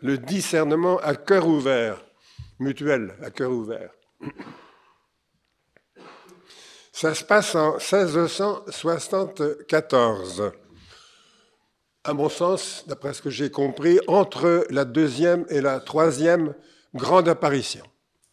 le discernement à cœur ouvert, mutuel, à cœur ouvert. Ça se passe en 1674. À mon sens, d'après ce que j'ai compris, entre la deuxième et la troisième grande apparition.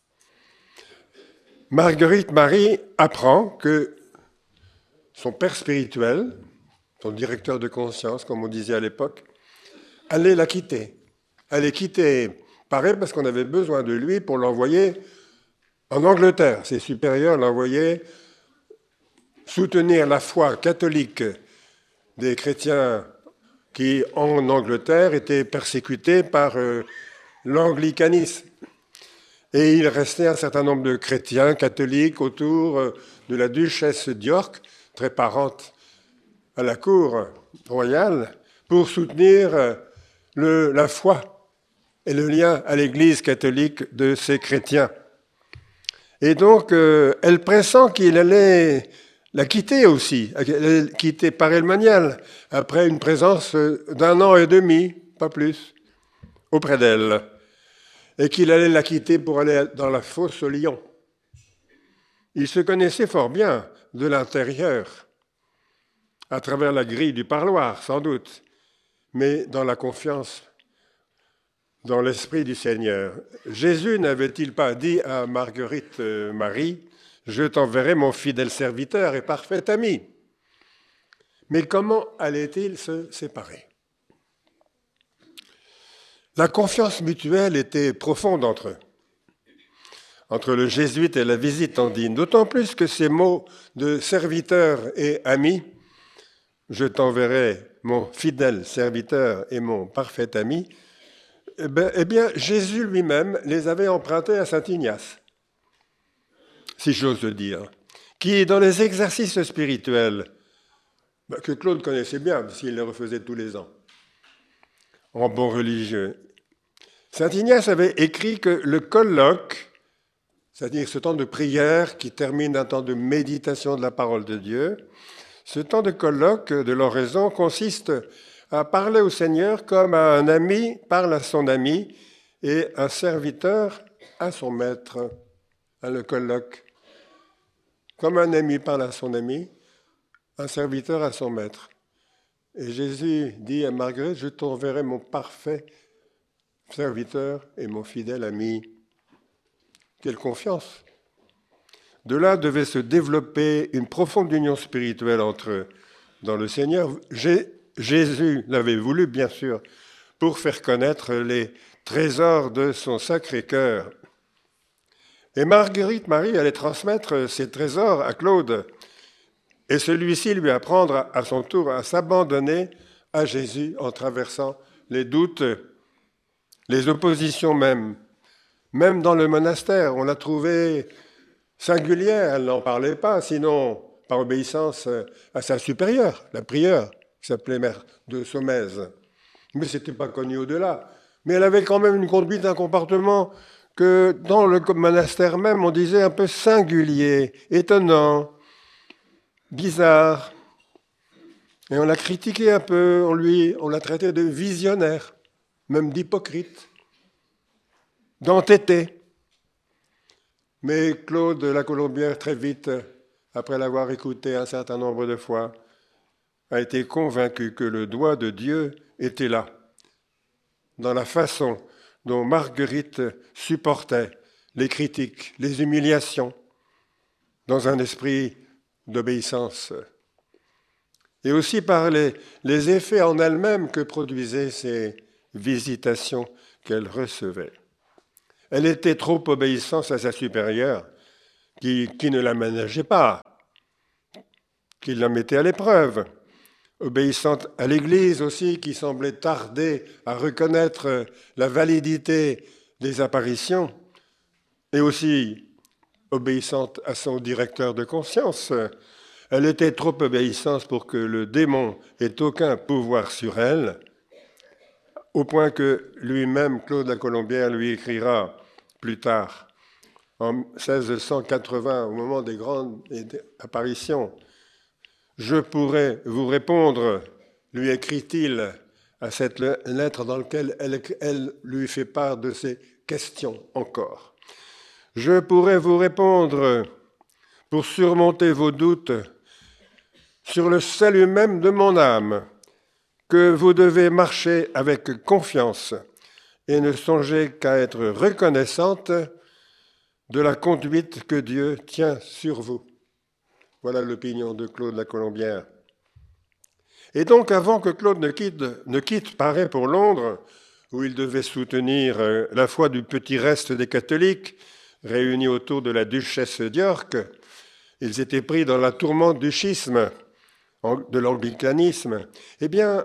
Marguerite Marie apprend que son père spirituel, son directeur de conscience, comme on disait à l'époque, allait la quitter. Allait quitter Paris parce qu'on avait besoin de lui pour l'envoyer en Angleterre. Ses supérieurs l'envoyaient soutenir la foi catholique des chrétiens qui, en Angleterre, étaient persécutés par l'anglicanisme. Et il restait un certain nombre de chrétiens catholiques autour de la duchesse d'York, très parente à la cour royale, pour soutenir la foi et le lien à l'Église catholique de ces chrétiens. Et donc, elle pressent qu'il allait la quitter aussi, quitter Paray-le-Monial, après une présence d'1 an et demi, pas plus, auprès d'elle, et qu'il allait la quitter pour aller dans la fosse au lion. Il se connaissait fort bien de l'intérieur, à travers la grille du parloir, sans doute, mais dans la confiance, dans l'esprit du Seigneur. Jésus n'avait-il pas dit à Marguerite Marie, « Je t'enverrai mon fidèle serviteur et parfait ami ». Mais comment allaient-ils se séparer? La confiance mutuelle était profonde entre eux, entre le jésuite et la visitandine, d'autant plus que ces mots de serviteur et ami, « Je t'enverrai mon fidèle serviteur et mon parfait ami », eh bien, Jésus lui-même les avait empruntés à saint Ignace, si j'ose le dire, qui, dans les exercices spirituels, que Claude connaissait bien, s'il les refaisait tous les ans, en bon religieux, saint Ignace avait écrit que le colloque, c'est-à-dire ce temps de prière qui termine un temps de méditation de la parole de Dieu, ce temps de colloque de l'oraison consiste à parler au Seigneur comme un ami parle à son ami et un serviteur à son maître, le colloque. Comme un ami parle à son ami, un serviteur à son maître. Et Jésus dit à Marguerite, je t'enverrai mon parfait serviteur et mon fidèle ami. Quelle confiance! De là devait se développer une profonde union spirituelle entre eux dans le Seigneur. Jésus l'avait voulu, bien sûr, pour faire connaître les trésors de son Sacré-Cœur. Et Marguerite Marie allait transmettre ces trésors à Claude, et celui-ci lui apprendre à son tour à s'abandonner à Jésus en traversant les doutes, les oppositions même. Même dans le monastère, on l'a trouvée singulière, elle n'en parlait pas, sinon par obéissance à sa supérieure, la prieure, qui s'appelait Mère de Saumaise. Mais ce n'était pas connu au-delà. Mais elle avait quand même une conduite, un comportement que dans le monastère même, on disait un peu singulier, étonnant, bizarre. Et on l'a critiqué un peu, on l'a traité de visionnaire, même d'hypocrite, d'entêté. Mais Claude la Colombière, très vite, après l'avoir écouté un certain nombre de fois, a été convaincu que le doigt de Dieu était là, dans la façon dont Marguerite supportait les critiques, les humiliations, dans un esprit d'obéissance. Et aussi par les effets en elle-même que produisaient ces visitations qu'elle recevait. Elle était trop obéissante à sa supérieure, qui ne la ménageait pas, qui la mettait à l'épreuve. Obéissante à l'Église aussi, qui semblait tarder à reconnaître la validité des apparitions, et aussi obéissante à son directeur de conscience. Elle était trop obéissante pour que le démon ait aucun pouvoir sur elle, au point que lui-même, Claude la Colombière, lui écrira plus tard, en 1680, au moment des grandes apparitions, « Je pourrais vous répondre, lui écrit-il, à cette lettre dans laquelle elle lui fait part de ses questions encore. Je pourrais vous répondre, pour surmonter vos doutes, sur le salut même de mon âme, que vous devez marcher avec confiance et ne songez qu'à être reconnaissante de la conduite que Dieu tient sur vous. Voilà l'opinion de Claude la Colombière. Et donc, avant que Claude ne quitte Paris pour Londres, où il devait soutenir la foi du petit reste des catholiques réunis autour de la duchesse d'York, ils étaient pris dans la tourmente du schisme, de l'anglicanisme. Eh bien,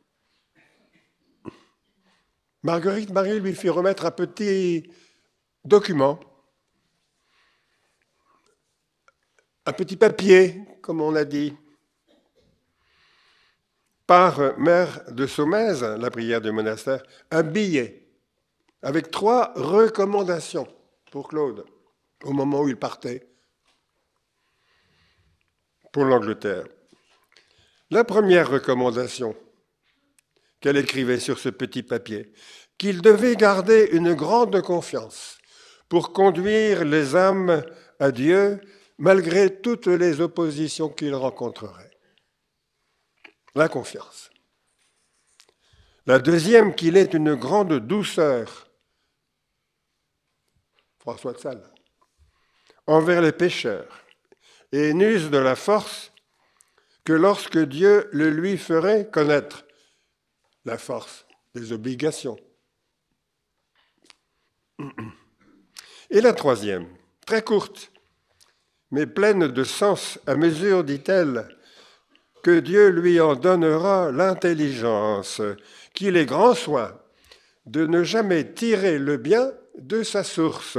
Marguerite Marie lui fit remettre un petit document, un petit papier, comme on a dit, par Mère de Saumaise, la prière du monastère, un billet avec 3 recommandations pour Claude au moment où il partait pour l'Angleterre. La première recommandation qu'elle écrivait sur ce petit papier, qu'il devait garder une grande confiance pour conduire les âmes à Dieu malgré toutes les oppositions qu'il rencontrerait. La confiance. La deuxième, qu'il ait une grande douceur, François de Sales, envers les pécheurs, et n'use de la force que lorsque Dieu le lui ferait connaître, la force des obligations. Et la troisième, très courte, mais pleine de sens à mesure, dit-elle, que Dieu lui en donnera l'intelligence, qu'il ait grand soin de ne jamais tirer le bien de sa source.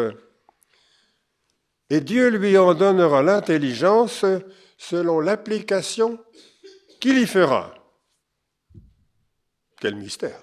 Et Dieu lui en donnera l'intelligence selon l'application qu'il y fera. Quel mystère!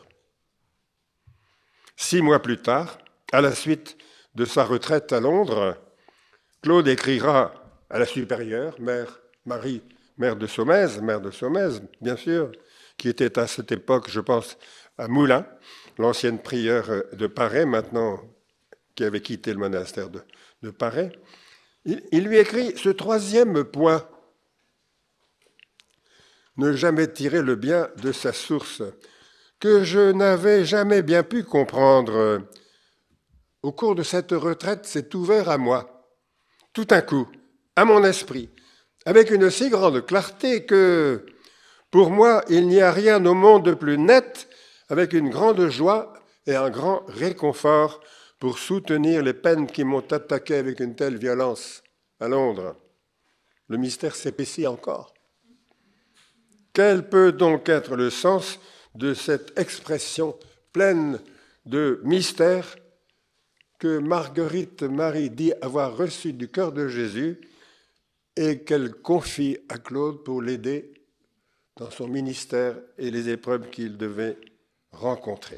6 mois plus tard, à la suite de sa retraite à Londres, Claude écrira à la supérieure, mère de Saumaise, bien sûr, qui était à cette époque, je pense, à Moulins, l'ancienne prieure de Paray, maintenant qui avait quitté le monastère de Paray. Il lui écrit ce 3e point, ne jamais tirer le bien de sa source, que je n'avais jamais bien pu comprendre. Au cours de cette retraite, c'est ouvert à moi, tout un coup, à mon esprit, avec une si grande clarté que, pour moi, il n'y a rien au monde de plus net, avec une grande joie et un grand réconfort pour soutenir les peines qui m'ont attaqué avec une telle violence à Londres. Le mystère s'épaissit encore. Quel peut donc être le sens de cette expression pleine de mystère que Marguerite Marie dit avoir reçue du cœur de Jésus et qu'elle confie à Claude pour l'aider dans son ministère et les épreuves qu'il devait rencontrer.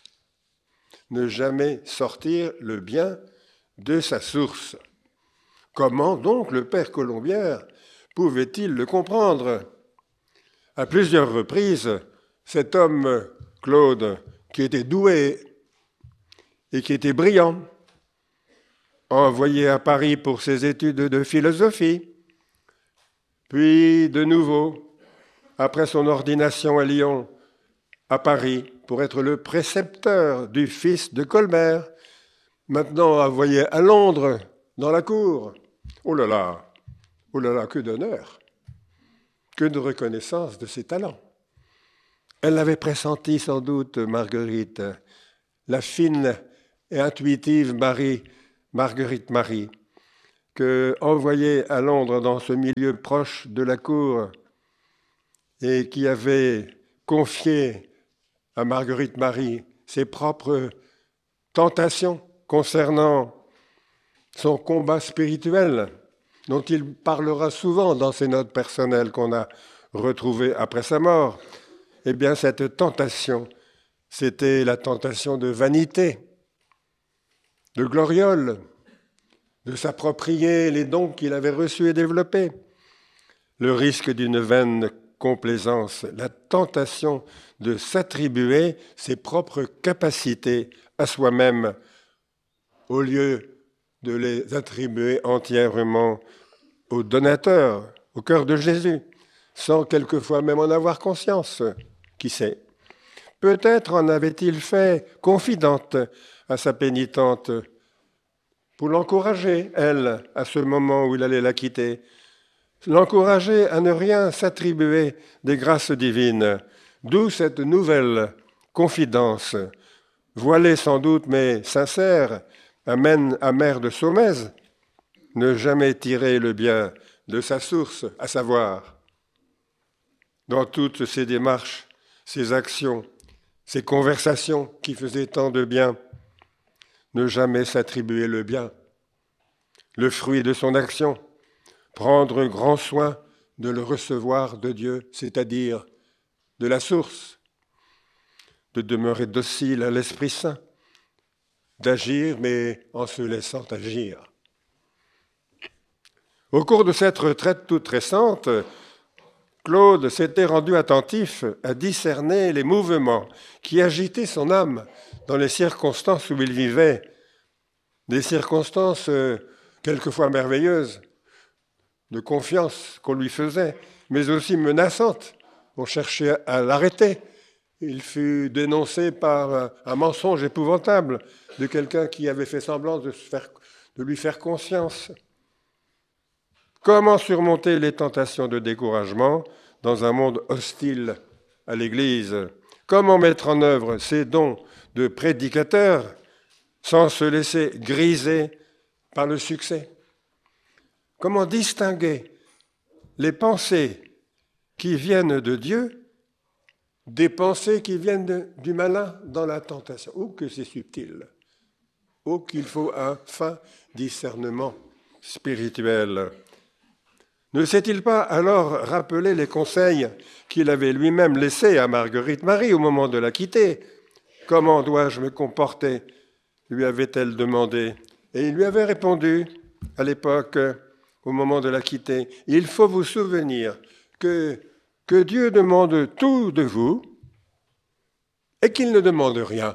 Ne jamais sortir le bien de sa source. Comment donc le père Colombière pouvait-il le comprendre? À plusieurs reprises, cet homme, Claude, qui était doué et qui était brillant, envoyé à Paris pour ses études de philosophie, puis de nouveau, après son ordination à Lyon, à Paris, pour être le précepteur du fils de Colbert, maintenant envoyé à Londres, dans la cour. Oh là là, que d'honneur, que de reconnaissance de ses talents. Elle l'avait pressenti sans doute, Marguerite, la fine et intuitive Marguerite Marie, que, envoyée à Londres dans ce milieu proche de la cour et qui avait confié à Marguerite Marie ses propres tentations concernant son combat spirituel, dont il parlera souvent dans ses notes personnelles qu'on a retrouvées après sa mort. Eh bien, cette tentation, c'était la tentation de vanité, de gloriole, de s'approprier les dons qu'il avait reçus et développés, le risque d'une vaine complaisance, la tentation de s'attribuer ses propres capacités à soi-même au lieu de les attribuer entièrement au donateur, au cœur de Jésus, sans quelquefois même en avoir conscience. Qui sait? Peut-être en avait-il fait confidente à sa pénitente pour l'encourager, elle, à ce moment où il allait la quitter, l'encourager à ne rien s'attribuer des grâces divines, d'où cette nouvelle confidence, voilée sans doute mais sincère, amène amère de Saumaise, ne jamais tirer le bien de sa source, à savoir, dans toutes ses démarches, ses actions, ses conversations qui faisaient tant de bien, ne jamais s'attribuer le bien, le fruit de son action, prendre grand soin de le recevoir de Dieu, c'est-à-dire de la source, de demeurer docile à l'Esprit Saint, d'agir, mais en se laissant agir. Au cours de cette retraite toute récente, Claude s'était rendu attentif à discerner les mouvements qui agitaient son âme dans les circonstances où il vivait, des circonstances quelquefois merveilleuses, de confiance qu'on lui faisait, mais aussi menaçantes. On cherchait à l'arrêter. Il fut dénoncé par un mensonge épouvantable de quelqu'un qui avait fait semblant de lui faire conscience. Comment surmonter les tentations de découragement dans un monde hostile à l'Église? Comment mettre en œuvre ces dons de prédicateur sans se laisser griser par le succès? Comment distinguer les pensées qui viennent de Dieu des pensées qui viennent du malin dans la tentation? Oh, que c'est subtil! Oh, qu'il faut un fin discernement spirituel! Ne s'est-il pas alors rappelé les conseils qu'il avait lui-même laissés à Marguerite Marie au moment de la quitter? Comment dois-je me comporter? Lui avait-elle demandé. Et il lui avait répondu à l'époque, au moment de la quitter, il faut vous souvenir que Dieu demande tout de vous et qu'il ne demande rien.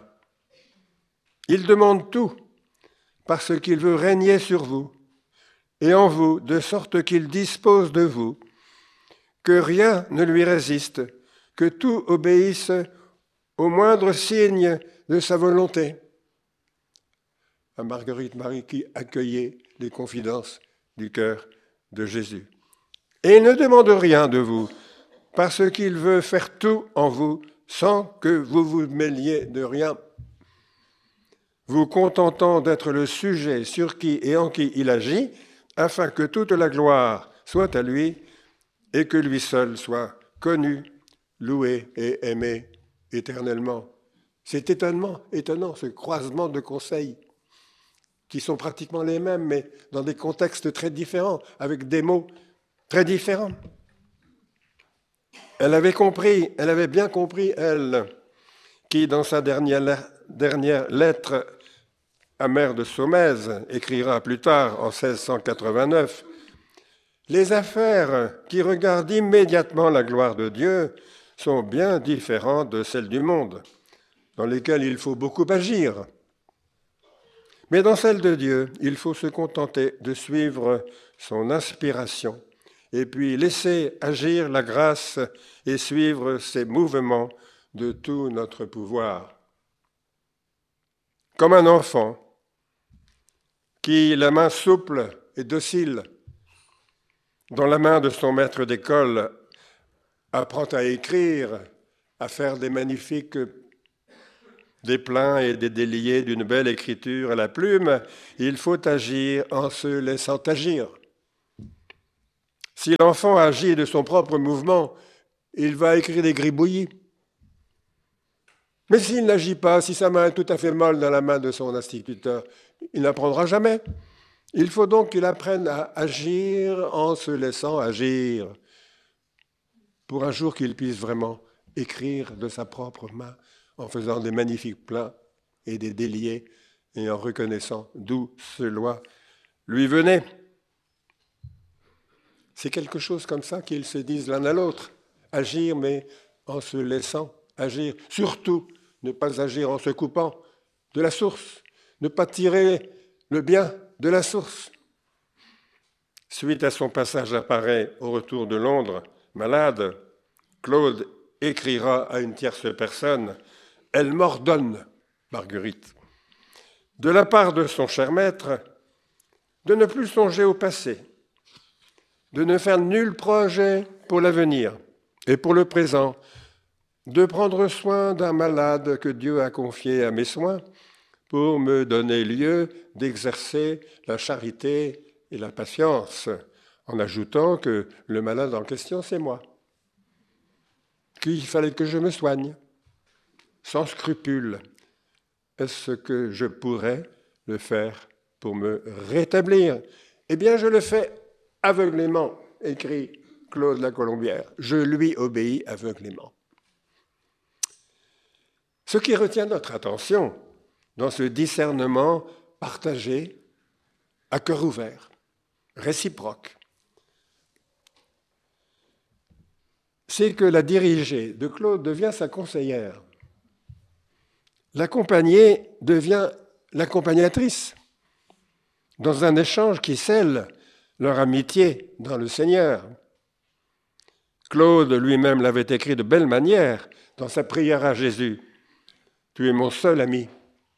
Il demande tout parce qu'il veut régner sur vous et en vous, de sorte qu'il dispose de vous, que rien ne lui résiste, que tout obéisse au moindre signe de sa volonté. À Marguerite Marie qui accueillait les confidences du cœur de Jésus. Et il ne demande rien de vous, parce qu'il veut faire tout en vous, sans que vous vous mêliez de rien, vous contentant d'être le sujet sur qui et en qui il agit, afin que toute la gloire soit à lui et que lui seul soit connu, loué et aimé éternellement. C'est étonnant, ce croisement de conseils qui sont pratiquement les mêmes, mais dans des contextes très différents, avec des mots très différents. Elle avait bien compris, elle, qui dans sa dernière lettre à Mère de Saumaise, écrira plus tard, en 1689, « Les affaires qui regardent immédiatement la gloire de Dieu sont bien différentes de celles du monde, dans lesquelles il faut beaucoup agir. Mais dans celles de Dieu, il faut se contenter de suivre son inspiration et puis laisser agir la grâce et suivre ses mouvements de tout notre pouvoir. Comme un enfant qui, la main souple et docile, dans la main de son maître d'école, apprend à écrire, à faire des magnifiques déplins et des déliés d'une belle écriture à la plume, il faut agir en se laissant agir. Si l'enfant agit de son propre mouvement, il va écrire des gribouillis. Mais s'il n'agit pas, si sa main est tout à fait molle dans la main de son instituteur, il n'apprendra jamais. Il faut donc qu'il apprenne à agir en se laissant agir, pour un jour qu'il puisse vraiment écrire de sa propre main, en faisant des magnifiques plats et des déliés, et en reconnaissant d'où cela lui venait. C'est quelque chose comme ça qu'ils se disent l'un à l'autre. agir, mais en se laissant agir. Surtout, ne pas agir en se coupant de la source, ne pas tirer le bien de la source. Suite à son passage à Paris au retour de Londres, malade, Claude écrira à une tierce personne « Elle m'ordonne, Marguerite, de la part de son cher maître, de ne plus songer au passé, de ne faire nul projet pour l'avenir et pour le présent, de prendre soin d'un malade que Dieu a confié à mes soins pour me donner lieu d'exercer la charité et la patience, en ajoutant que le malade en question, c'est moi, qu'il fallait que je me soigne, sans scrupule. Est-ce que je pourrais le faire pour me rétablir? Eh bien, je le fais aveuglément, écrit Claude Lacolombière. Je lui obéis aveuglément. Ce qui retient notre attention dans ce discernement partagé, à cœur ouvert, réciproque, c'est que la dirigée de Claude devient sa conseillère. L'accompagnée devient l'accompagnatrice, dans un échange qui scelle leur amitié dans le Seigneur. Claude lui-même l'avait écrit de belle manière dans sa prière à Jésus. « Tu es mon seul ami ».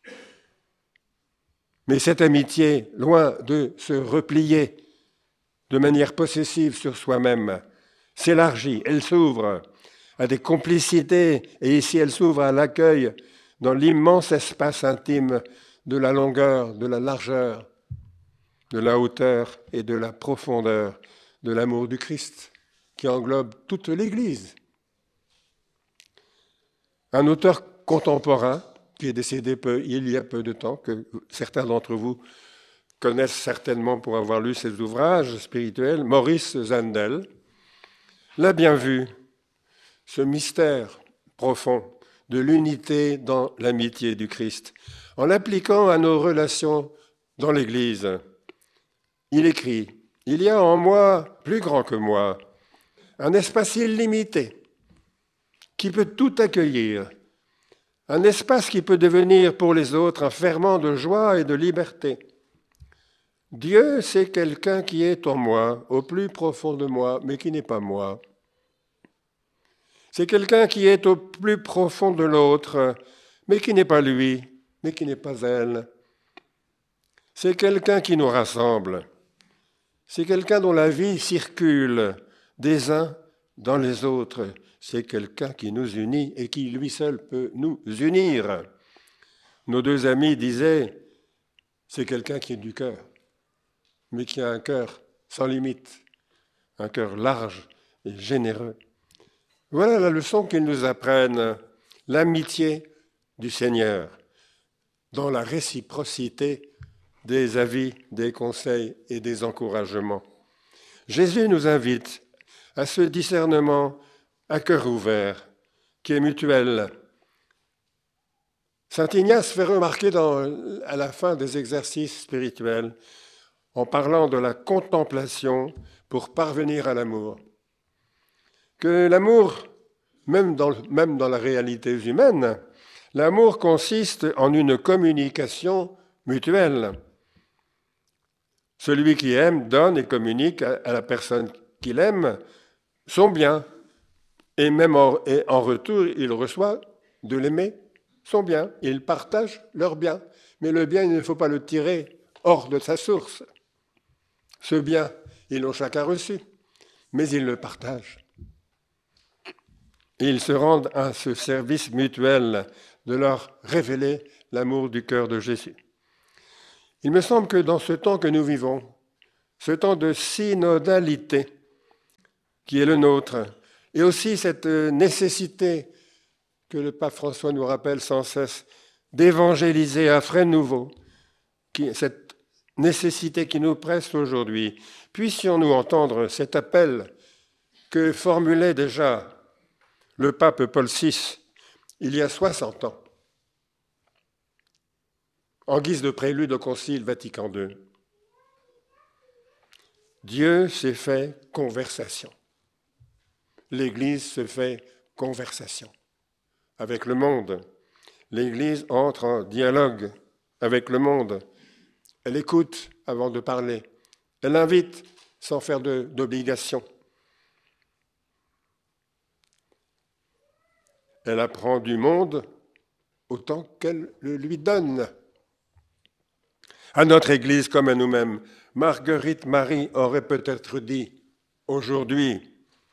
Mais cette amitié, loin de se replier de manière possessive sur soi-même, s'élargit, elle s'ouvre à des complicités, et ici elle s'ouvre à l'accueil dans l'immense espace intime de la longueur, de la largeur, de la hauteur et de la profondeur de l'amour du Christ, qui englobe toute l'Église. Un auteur contemporain, qui est décédé il y a peu de temps, que certains d'entre vous connaissent certainement pour avoir lu ses ouvrages spirituels, Maurice Zandel, l'a bien vu, ce mystère profond de l'unité dans l'amitié du Christ, en l'appliquant à nos relations dans l'Église. Il écrit « Il y a en moi, plus grand que moi, un espace illimité qui peut tout accueillir, un espace qui peut devenir pour les autres un ferment de joie et de liberté. Dieu, c'est quelqu'un qui est en moi, au plus profond de moi, mais qui n'est pas moi. C'est quelqu'un qui est au plus profond de l'autre, mais qui n'est pas lui, mais qui n'est pas elle. C'est quelqu'un qui nous rassemble. C'est quelqu'un dont la vie circule des uns dans les autres. C'est quelqu'un qui nous unit et qui lui seul peut nous unir. Nos deux amis disaient, c'est quelqu'un qui est du cœur, mais qui a un cœur sans limite, un cœur large et généreux. Voilà la leçon qu'ils nous apprennent, l'amitié du Seigneur, dans la réciprocité des avis, des conseils et des encouragements. Jésus nous invite à ce discernement à cœur ouvert, qui est mutuel. Saint Ignace fait remarquer à la fin des exercices spirituels, en parlant de la contemplation pour parvenir à l'amour, que l'amour, même dans la réalité humaine, l'amour consiste en une communication mutuelle. Celui qui aime donne et communique à la personne qu'il aime son bien, et même en retour, il reçoit de l'aimer son bien. Ils partagent leur bien, mais le bien, il ne faut pas le tirer hors de sa source. Ce bien, ils l'ont chacun reçu, mais ils le partagent. Et ils se rendent à ce service mutuel de leur révéler l'amour du cœur de Jésus. Il me semble que dans ce temps que nous vivons, ce temps de synodalité qui est le nôtre, et aussi cette nécessité que le pape François nous rappelle sans cesse d'évangéliser à frais nouveaux, cette nécessité qui nous presse aujourd'hui, puissions-nous entendre cet appel que formulait déjà le pape Paul VI il y a 60 ans, en guise de prélude au Concile Vatican II. Dieu s'est fait conversation. l'Église se fait conversation avec le monde. L'Église entre en dialogue avec le monde. Elle écoute avant de parler. Elle invite sans faire d'obligation. Elle apprend du monde autant qu'elle le lui donne. À notre Église comme à nous-mêmes, Marguerite Marie aurait peut-être dit aujourd'hui,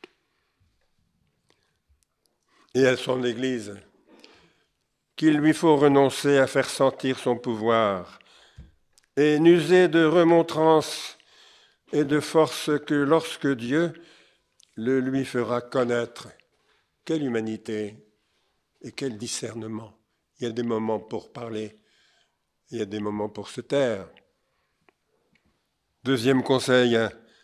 et à son Église, qu'il lui faut renoncer à faire sentir son pouvoir et n'user de remontrances et de force que lorsque Dieu le lui fera connaître. Quelle humanité et quel discernement. Il y a des moments pour parler, il y a des moments pour se taire. Deuxième conseil,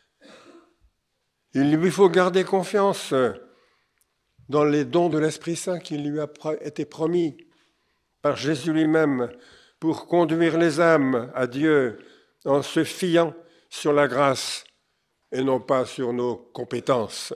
il lui faut garder confiance dans les dons de l'Esprit Saint qui lui a été promis par Jésus lui-même pour conduire les âmes à Dieu en se fiant sur la grâce et non pas sur nos compétences.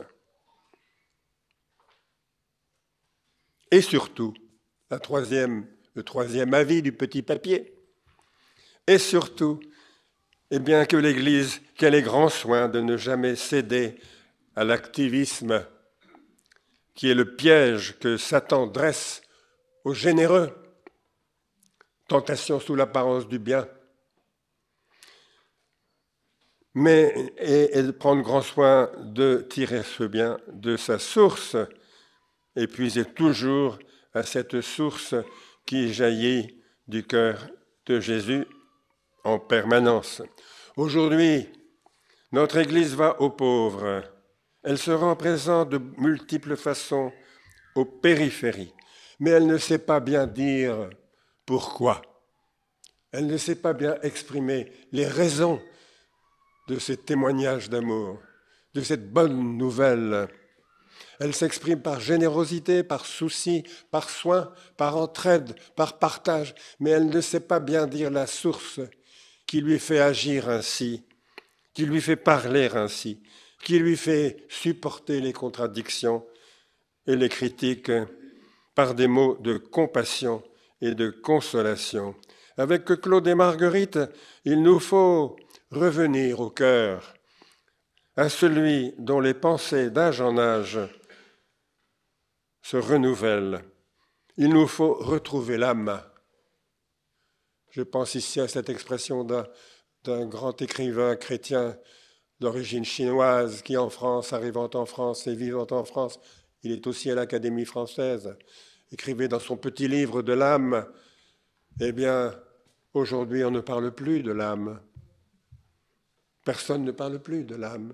Et surtout, le troisième avis du petit papier, et surtout, eh bien que l'Église, qu'elle ait grand soin de ne jamais céder à l'activisme qui est le piège que Satan dresse aux généreux, tentation sous l'apparence du bien, mais et de prendre grand soin de tirer ce bien de sa source, et puiser toujours à cette source qui jaillit du cœur de Jésus en permanence. Aujourd'hui, notre Église va aux pauvres. Elle se rend présente de multiples façons aux périphéries, mais elle ne sait pas bien dire pourquoi. Elle ne sait pas bien exprimer les raisons de ces témoignages d'amour, de cette bonne nouvelle. Elle s'exprime par générosité, par souci, par soin, par entraide, par partage, mais elle ne sait pas bien dire la source qui lui fait agir ainsi, qui lui fait parler ainsi, qui lui fait supporter les contradictions et les critiques par des mots de compassion et de consolation. Avec Claude et Marguerite, il nous faut revenir au cœur, à celui dont les pensées d'âge en âge se renouvellent. Il nous faut retrouver l'âme. Je pense ici à cette expression d'un grand écrivain chrétien d'origine chinoise qui, en France, arrivant en France et vivant en France, il est aussi à l'Académie française, écrivait dans son petit livre de l'âme. Eh bien, aujourd'hui, on ne parle plus de l'âme. Personne ne parle plus de l'âme.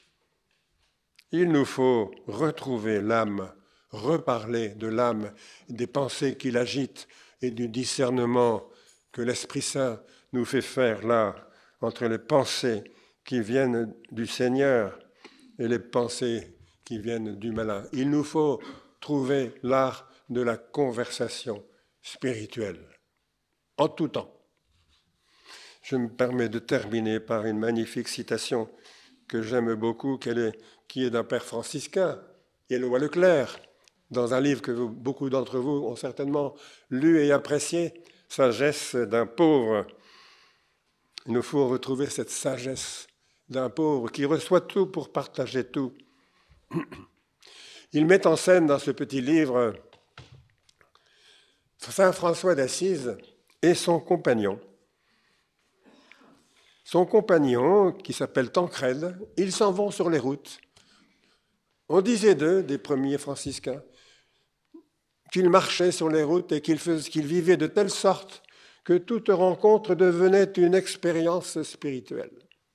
Il nous faut retrouver l'âme, reparler de l'âme, des pensées qui l'agitent et du discernement que l'Esprit Saint nous fait faire là, entre les pensées qui viennent du Seigneur et les pensées qui viennent du malin. Il nous faut trouver l'art de la conversation spirituelle, en tout temps. Je me permets de terminer par une magnifique citation que j'aime beaucoup, qui est d'un père franciscain, Éloi Leclerc, dans un livre que beaucoup d'entre vous ont certainement lu et apprécié, « Sagesse d'un pauvre ». Il nous faut retrouver cette sagesse d'un pauvre qui reçoit tout pour partager tout. Il met en scène dans ce petit livre Saint François d'Assise et son compagnon. Son compagnon, qui s'appelle Tancrède, ils s'en vont sur les routes. On disait d'eux, des premiers franciscains, qu'ils marchaient sur les routes et qu'ils vivaient de telle sorte que toute rencontre devenait une expérience spirituelle.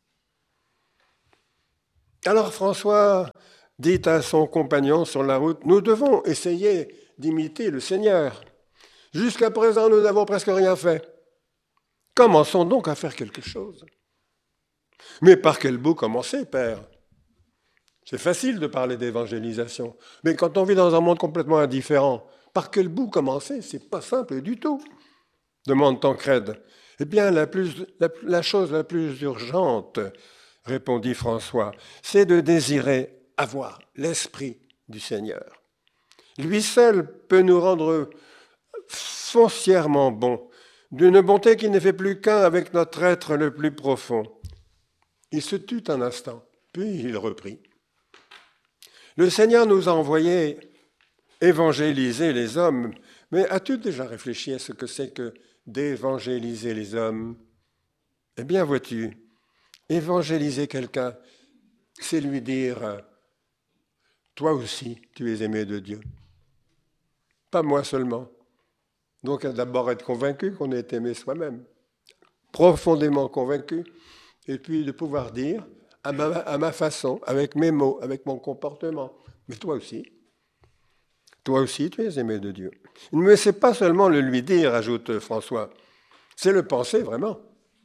Alors François dit à son compagnon sur la route, « Nous devons essayer d'imiter le Seigneur. Jusqu'à présent, nous n'avons presque rien fait. Commençons donc à faire quelque chose. » « Mais par quel bout commencer, Père ? C'est facile de parler d'évangélisation, mais quand on vit dans un monde complètement indifférent, par quel bout commencer ? C'est pas simple du tout, demande Tancrède. Eh bien, la chose la plus urgente, répondit François, c'est de désirer avoir l'Esprit du Seigneur. Lui seul peut nous rendre foncièrement bons, d'une bonté qui ne fait plus qu'un avec notre être le plus profond. Il se tut un instant, puis il reprit. Le Seigneur nous a envoyés évangéliser les hommes, mais as-tu déjà réfléchi à ce que c'est que d'évangéliser les hommes? Eh bien, vois-tu, évangéliser quelqu'un, c'est lui dire « Toi aussi, tu es aimé de Dieu. Pas moi seulement. » Donc, d'abord être convaincu qu'on est aimé soi-même, profondément convaincu, et puis de pouvoir dire à ma façon, avec mes mots, avec mon comportement, mais toi aussi, tu es aimé de Dieu. Mais ce n'est pas seulement le lui dire, ajoute François, c'est le penser vraiment.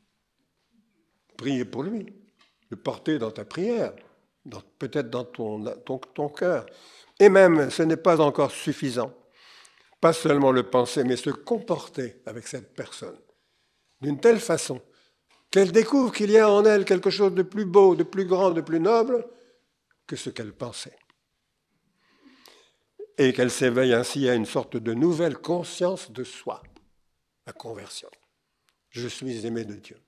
Prier pour lui, le porter dans ta prière, peut-être dans ton cœur. Et même, ce n'est pas encore suffisant. Pas seulement le penser, mais se comporter avec cette personne d'une telle façon qu'elle découvre qu'il y a en elle quelque chose de plus beau, de plus grand, de plus noble que ce qu'elle pensait. Et qu'elle s'éveille ainsi à une sorte de nouvelle conscience de soi, la conversion. Je suis aimé de Dieu.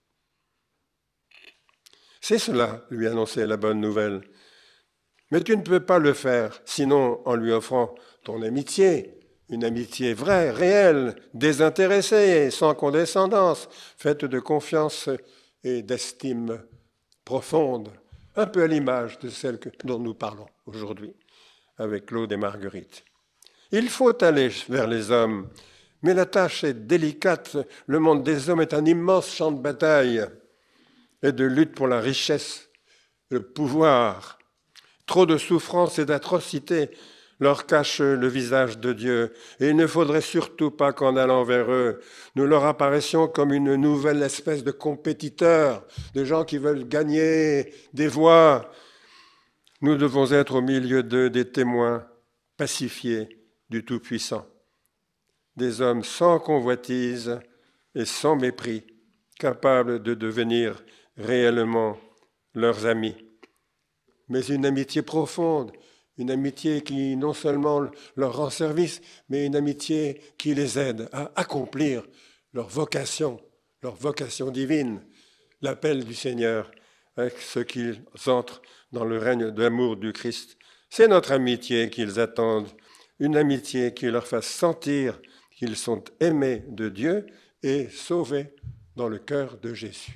C'est cela, lui annoncer la bonne nouvelle. Mais tu ne peux pas le faire, sinon en lui offrant ton amitié, une amitié vraie, réelle, désintéressée, sans condescendance, faite de confiance et d'estime profonde, un peu à l'image de celle dont nous parlons aujourd'hui avec Claude et Marguerite. Il faut aller vers les hommes, mais la tâche est délicate. Le monde des hommes est un immense champ de bataille et de lutte pour la richesse, le pouvoir. Trop de souffrances et d'atrocités leur cachent le visage de Dieu. Et il ne faudrait surtout pas qu'en allant vers eux, nous leur apparaissions comme une nouvelle espèce de compétiteurs, de gens qui veulent gagner des voix. Nous devons être au milieu d'eux des témoins pacifiés du Tout-Puissant, des hommes sans convoitise et sans mépris, capables de devenir réellement leurs amis. Mais une amitié profonde, une amitié qui non seulement leur rend service, mais une amitié qui les aide à accomplir leur vocation divine, l'appel du Seigneur avec ceux qui entrent dans le règne d'amour du Christ. C'est notre amitié qu'ils attendent, une amitié qui leur fasse sentir qu'ils sont aimés de Dieu et sauvés dans le cœur de Jésus.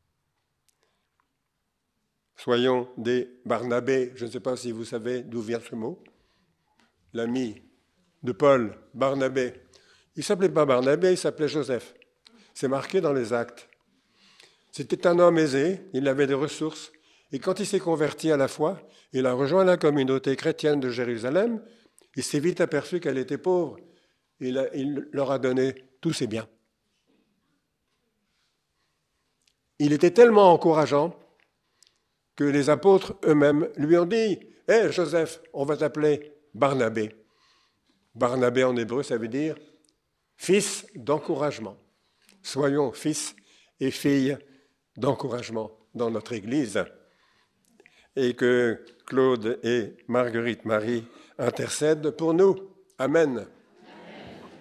Soyons des Barnabés. Je ne sais pas si vous savez d'où vient ce mot. L'ami de Paul, Barnabé. Il ne s'appelait pas Barnabé, il s'appelait Joseph. C'est marqué dans les Actes. C'était un homme aisé, il avait des ressources. Et quand il s'est converti à la foi, il a rejoint la communauté chrétienne de Jérusalem. Il s'est vite aperçu qu'elle était pauvre. Il leur a donné tous ses biens. Il était tellement encourageant que les apôtres eux-mêmes lui ont dit « Hé Joseph, on va t'appeler Barnabé ». Barnabé en hébreu, ça veut dire « fils d'encouragement ». Soyons fils et filles d'encouragement dans notre Église. Et que Claude et Marguerite Marie intercèdent pour nous. Amen.